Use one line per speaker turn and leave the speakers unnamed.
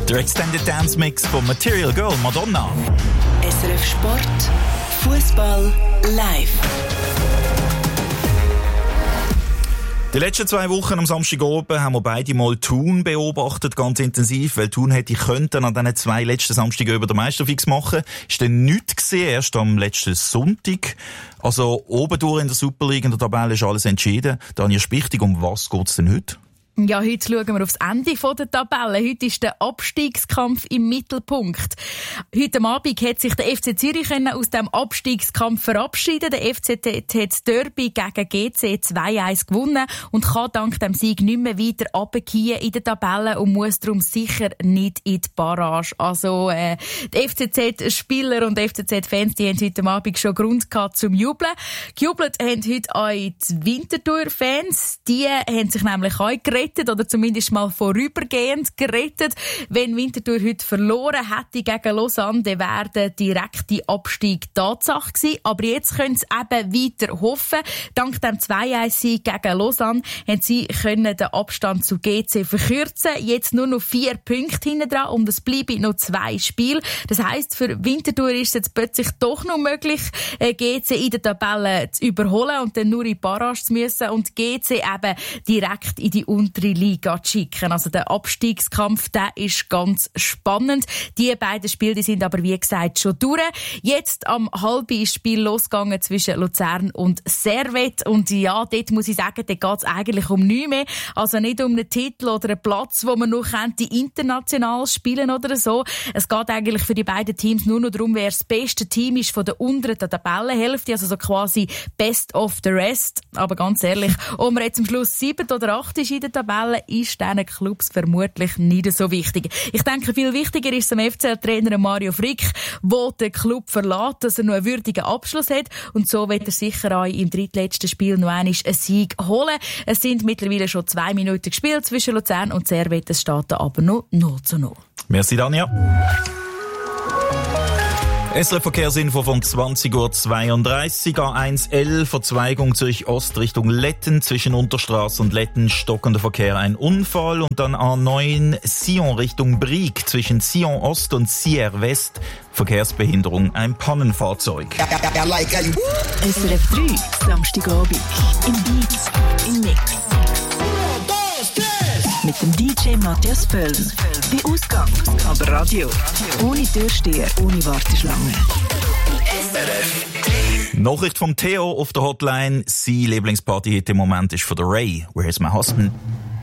Der Extended Dance Mix von Material Girl, Madonna.
SRF Sport, Fußball live.
Die letzten 2 Wochen am Samstag oben haben wir beide mal Thun beobachtet, ganz intensiv, weil Thun hätte könnten an diesen 2 letzten Samstagen über den Meisterfix machen. Ist dann nichts gesehen, erst am letzten Sonntag. Also oben durch in der Super League, in der Tabelle ist alles entschieden. Daniel Spichtig, um was geht's denn heute?
Ja, heute schauen wir aufs Ende der Tabelle. Heute ist der Abstiegskampf im Mittelpunkt. Heute Abend hat sich der FC Zürich aus dem Abstiegskampf verabschieden. Der FCZ hat das Derby gegen GC 2-1 gewonnen und kann dank dem Sieg nicht mehr weiter runterfallen in der Tabelle und muss darum sicher nicht in die Barrage. Also, die FCZ-Spieler und FCZ-Fans, die haben heute Abend schon Grund gehabt zum Jubeln. Gejubelt haben heute auch die Winterthur-Fans. Die haben sich nämlich auch gerettet, oder zumindest mal vorübergehend gerettet. Wenn Winterthur heute verloren hätte gegen Lausanne, dann wäre der direkte Abstieg Tatsache gewesen. Aber jetzt können sie eben weiter hoffen. Dank dem 2-1-Sieg gegen Lausanne haben sie den Abstand zu GC verkürzen. Jetzt nur noch 4 Punkte hinten dran und es bleiben noch 2 Spiele. Das heisst, für Winterthur ist es jetzt plötzlich doch noch möglich, GC in der Tabelle zu überholen und dann nur in die Barrage zu müssen und GC eben direkt in die untere Liga zu schicken. Also der Abstiegskampf, der ist ganz spannend. Die beiden Spiele, die sind aber wie gesagt schon durch. Jetzt am halben Spiel losgegangen zwischen Luzern und Servette. Und ja, dort muss ich sagen, dort geht es eigentlich um nichts mehr. Also nicht um einen Titel oder einen Platz, wo man noch international spielen oder so. Es geht eigentlich für die beiden Teams nur noch darum, wer das beste Team ist von der unteren Tabellenhälfte. Also so quasi Best of the Rest. Aber ganz ehrlich, ob man jetzt am Schluss 7 oder 8 ist in der Tabelle, ist diesen Clubs vermutlich nicht so wichtig. Ich denke, viel wichtiger ist es dem FCL-Trainer Mario Frick, der den Club verlässt, dass er noch einen würdigen Abschluss hat. Und so wird er sicher auch im drittletzten Spiel noch einmal einen Sieg holen. Es sind mittlerweile schon 2 Minuten gespielt zwischen Luzern und Servette. Es steht aber noch 0:0.
Merci, Dania. SRF Verkehrsinfo von 20.32 Uhr. A1L, Verzweigung Zürich Ost Richtung Letten. Zwischen Unterstraße und Letten stockender Verkehr, ein Unfall. Und dann A9 Sion Richtung Brieg. Zwischen Sion Ost und Sierre West Verkehrsbehinderung, ein Pannenfahrzeug.
SRF 3, Samstagabend. Im Beat, im Mix. Mit dem DJ Matthias Völln. Bei Ausgang, aber Radio. Ohne Türsteher, ohne Warteschlange.
Nachricht vom Theo auf der Hotline. Seine Lieblingsparty heute im Moment ist von der Ray. Where's my husband?